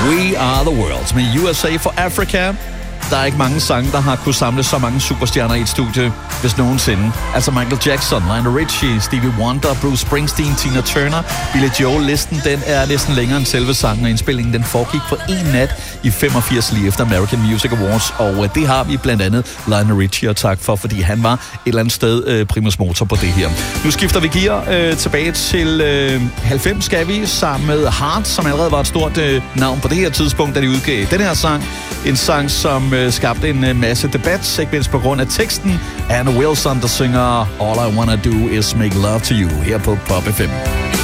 We Are The World med USA for Africa. Der er ikke mange sange, der har kunne samle så mange superstjerner i et studie, hvis nogensinde. Altså Michael Jackson, Lionel Richie, Stevie Wonder, Bruce Springsteen, Tina Turner, Billy Joel. Listen, den er næsten længere end selve sangen, og indspillingen den foregik på en nat i 85 lige efter American Music Awards. Og det har vi blandt andet Lionel Richie og tak for, fordi han var et eller andet sted primus motor på det her. Nu skifter vi gear tilbage til 90, skal vi, sammen med Heart, som allerede var et stort navn på det her tidspunkt, da de udgav den her sang. En sang, som skabte en masse debat, ikke mindst på grund af teksten. Anna Wilson, der synger All I Wanna Do Is Make Love To You her på Pop FM.